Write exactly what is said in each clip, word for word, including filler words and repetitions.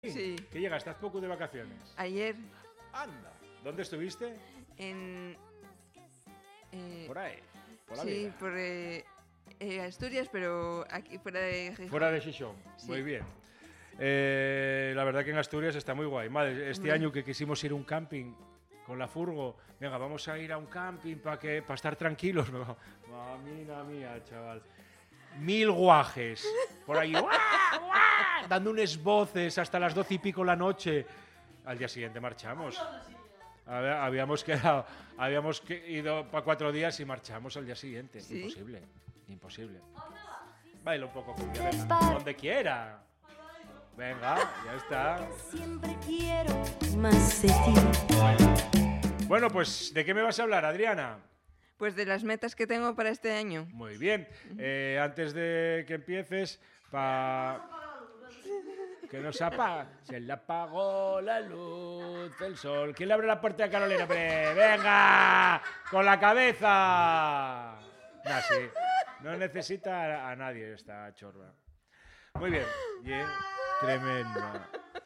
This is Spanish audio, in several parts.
Sí. ¿Qué llegaste? ¿Haz poco de vacaciones? Ayer. Anda. ¿Dónde estuviste? En... Eh, por ahí. Por la sí, vida. por eh, eh, Asturias, pero aquí fuera de Gijón. Fuera de Gijón. Sí. Muy bien. Eh, la verdad que en Asturias está muy guay. Madre, este Muy. año que quisimos ir a un camping con la furgo, venga, vamos a ir a un camping para que para estar tranquilos. Mamina mía, chaval. Mil guajes por ahí, ¡guau, guau! Dando unas voces hasta las doce y pico la noche. Al día siguiente marchamos. Hab- Habíamos quedado, habíamos que- ido para cuatro días y marchamos al día siguiente. ¿Sí? Imposible, imposible. Baila un poco, cumbia, venga, donde quiera. Venga, ya está. Siempre quiero más de ti. Bueno, pues, ¿de qué me vas a hablar, Adriana? Pues de las metas que tengo para este año. Muy bien. Eh, antes de que empieces, pa... que nos apaga. Se le apagó la luz del sol. ¿Quién le abre la puerta a Carolina? Hombre? ¡Venga! ¡Con la cabeza! No, sí. No necesita a, a nadie esta chorra. Muy bien. Bien. Tremenda.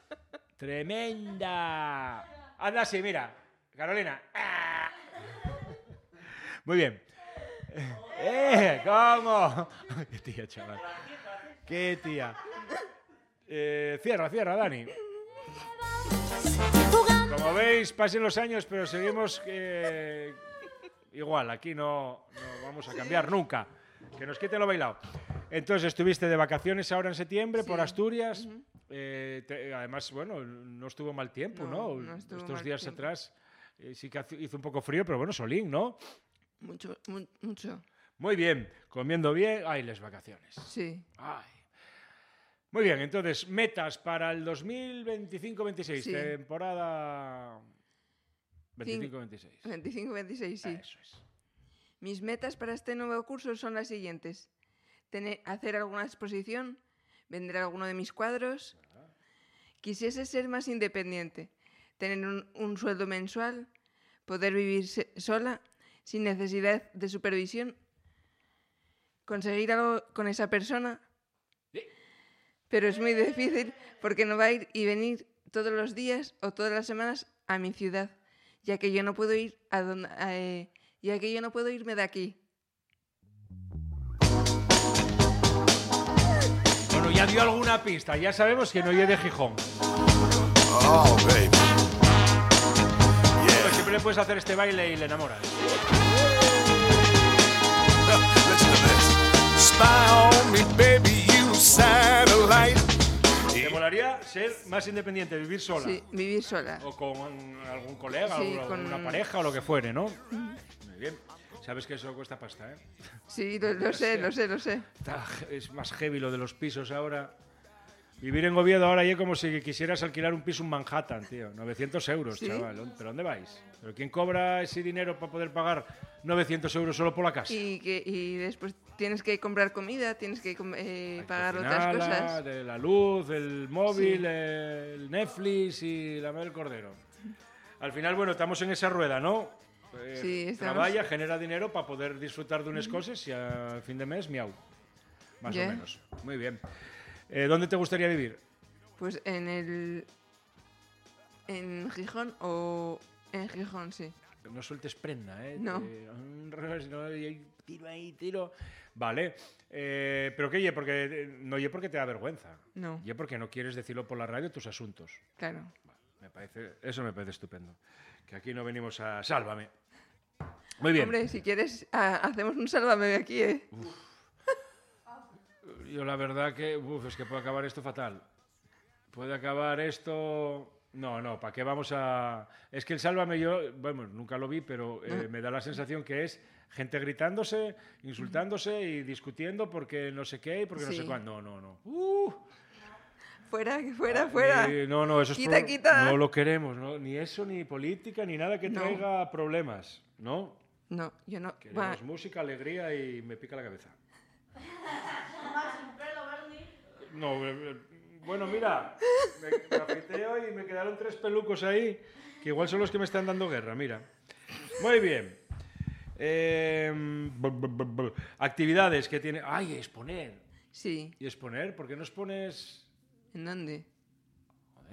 Tremenda. Anda así, mira. Carolina. ¡Ah! Muy bien. ¡Eh! ¿Cómo? ¡Qué tía, chaval! ¡Qué tía! Eh, cierra, cierra, Dani. Como veis, pasen los años, pero seguimos eh, igual. Aquí no, no vamos a cambiar nunca. Que nos quiten lo bailado. Entonces, estuviste de vacaciones ahora en septiembre Sí. por Asturias. Ujú. Eh, te- además, bueno, no estuvo mal tiempo, ¿no? No, no estuvo Estos mal días tiempo. atrás eh, sí que hace- hizo un poco frío, pero bueno, solín, ¿no? Mucho, mu- mucho. Muy bien, comiendo bien. Ay, las vacaciones. Sí. Ay. Muy bien, entonces, metas para el dos mil veinticinco veintiséis, Sí. temporada veinticinco veintiséis. veinticinco veintiséis, sí. Eso es. Mis metas para este nuevo curso son las siguientes. Tener, hacer alguna exposición, vender alguno de mis cuadros. Quisiese ser más independiente, tener un, un sueldo mensual, poder vivir se- sola, sin necesidad de supervisión, conseguir algo con esa persona, Sí. pero es muy difícil porque no va a ir y venir todos los días o todas las semanas a mi ciudad, ya que yo no puedo ir a donde, a, eh, ya que yo no puedo irme de aquí. Bueno, ya dio alguna pista, ya sabemos que no llegue de Gijón. Oh, baby. Pero Yeah. siempre le puedes hacer este baile y le enamoras. Listen to this. Spy on me, baby, you satellite. ¿Te molaría ser más independiente, vivir sola? Sí, vivir sola. O con algún colega, Sí, o con- alguna pareja o lo que fuere, ¿no? Muy bien. Sabes que eso cuesta pasta, ¿eh? Sí, lo, lo sé, lo sé, lo sé. Está je- es más heavy lo de los pisos ahora. Vivir en Oviedo ahora ya es como si quisieras alquilar un piso en Manhattan, tío. novecientos euros, ¿Sí? chaval. ¿Pero dónde vais? ¿Pero quién cobra ese dinero para poder pagar novecientos euros solo por la casa? Y, que, y después tienes que comprar comida, tienes que com- eh, Hay pagar que otras cocinarla, cosas. de la luz, el móvil, Sí. el Netflix y la madre del cordero. Al final, bueno, estamos en esa rueda, ¿no? Eh, Sí, estamos. Trabaja, genera dinero para poder disfrutar de unas cosas y al fin de mes, miau. Más Ya. o menos. Muy bien. Eh, ¿Dónde te gustaría vivir? Pues en el... En Gijón o... En Gijón, sí. No sueltes prenda, ¿eh? No. Te- un revés, no, y ahí tiro ahí, tiro. Vale. Eh, ¿Pero qué? Ye? Porque, eh, no ye porque te da vergüenza. No, Ye porque no quieres decirlo por la radio tus asuntos. claro. Me parece, eso me parece estupendo. Que aquí no venimos a... Sálvame. Muy bien. Hombre, si quieres, ah, hacemos un sálvame de aquí, ¿eh? Yo la verdad que... Uf, es que puede acabar esto fatal. Puede acabar esto... No, no, ¿para qué vamos a...? Es que el Sálvame yo, bueno, nunca lo vi, pero eh, me da la sensación que es gente gritándose, insultándose y discutiendo porque no sé qué y porque no Sí. sé cuándo. No, no, no. Uh, Fuera, que fuera, fuera. eh, no, no, eso es Quita, pro- quita. No lo queremos, ¿no? Ni eso, ni política, ni nada que No. traiga problemas, ¿no? No, yo no. Queremos Va, música, alegría y me pica la cabeza. No, eh, eh, bueno, mira, me, me afeité hoy y me quedaron tres pelucos ahí, que igual son los que me están dando guerra, mira. Muy bien. Eh, bu- bu- bu- bu- actividades que tiene... ¡Ay, exponer! sí. ¿Y exponer? ¿Por qué no expones ¿En dónde?